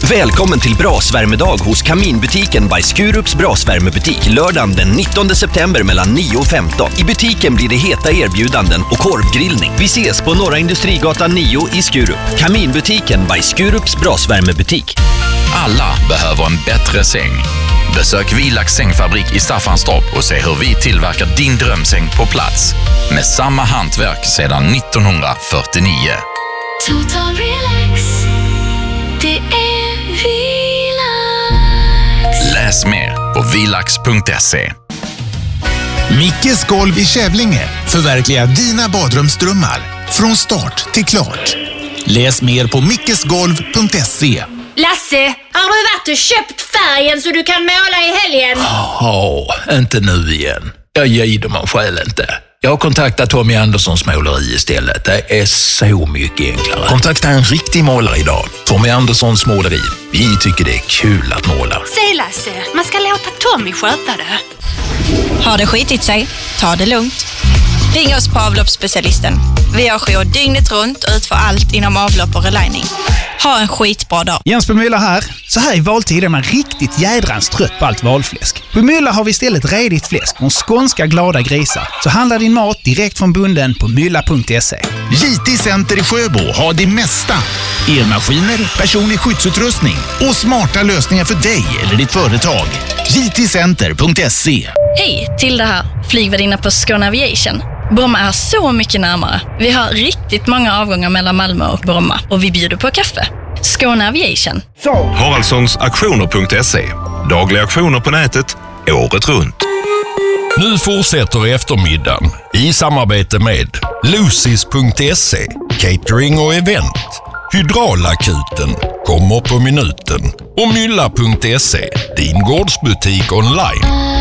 Välkommen till brasvärmedag hos Kaminbutiken by Skurups brasvärmebutik lördagen den 19 september mellan 9 och 15. I butiken blir det heta erbjudanden och korvgrillning. Vi ses på Norra Industrigatan 9 i Skurup. Kaminbutiken by Skurups brasvärmebutik. Alla behöver en bättre säng. Besök Vilax sängfabrik i Staffanstorp och se hur vi tillverkar din drömsäng på plats. Med samma hantverk sedan 1949. Total relax. Det är Vilax. Läs mer på vilax.se. Mickes golv i Kävlinge förverkligar dina badrumsdrömmar från start till klart. Läs mer på mickesgolv.se. Lasse, har du varit och köpt färgen så du kan måla i helgen? Inte nu igen. Jag ger dem själv inte. Jag har kontaktat Tommy Anderssons måleri istället. Det är så mycket enklare. Kontakta en riktig målare idag. Tommy Anderssons måleri. Vi tycker det är kul att måla. Säg Lasse, man ska låta Tommy sköta det. Har det skitit sig? Ta det lugnt. Ring oss på avloppsspecialisten. Vi har jour dygnet runt och utför allt inom avlopp och relining. Ha en skitbra dag. Jens på Mylla här. Så här i valtiden är man riktigt jädrans trött på allt valfläsk. På Mylla har vi istället redigt fläsk från skånska glada grisar. Så handla din mat direkt från bunden på mylla.se. JT Center i Sjöbo har det mesta. Elmaskiner, personlig skyddsutrustning och smarta lösningar för dig eller ditt företag. jtcenter.se. Hej, till det här. Flygvärdinna på Skåne Aviation. Bromma är så mycket närmare. Vi har riktigt många avgångar mellan Malmö och Bromma och vi bjuder på kaffe. Skåne Aviation. Haraldssonsaktioner.se. Dagliga aktioner på nätet, året runt. Nu fortsätter eftermiddagen i samarbete med Lucis.se, catering och event. Hydraulakuten kommer på minuten och Mylla.se, din gårdsbutik online.